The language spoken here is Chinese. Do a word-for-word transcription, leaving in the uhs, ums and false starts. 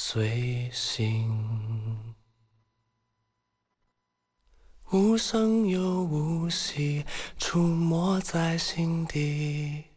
随行。无声又无息，出没在心底。